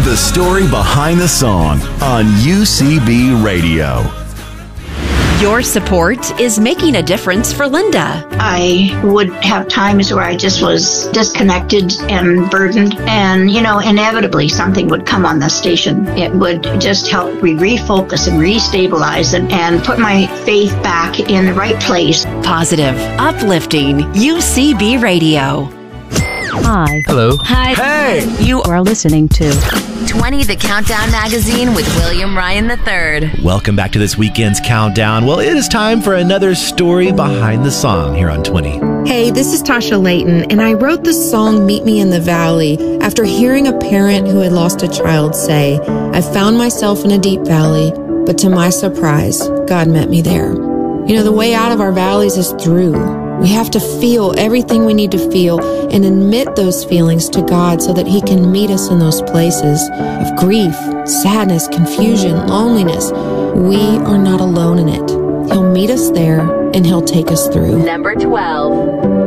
The story behind the song on UCB Radio. Your support is making a difference for Linda. I would have times where I just was disconnected and burdened, and, inevitably something would come on the station. It would just help me refocus and restabilize and put my faith back in the right place. Positive, uplifting, UCB Radio. Hi. Hello. Hi. Hey. You are listening to 20 The Countdown Magazine with William Ryan III. Welcome back to this weekend's Countdown. Well, it is time for another story behind the song here on 20. Hey, this is Tasha Layton, and I wrote the song Meet Me in the Valley after hearing a parent who had lost a child say, I found myself in a deep valley, but to my surprise, God met me there. The way out of our valleys is through. We have to feel everything we need to feel and admit those feelings to God so that He can meet us in those places of grief, sadness, confusion, loneliness. We are not alone in it. He'll meet us there and He'll take us through. Number 12.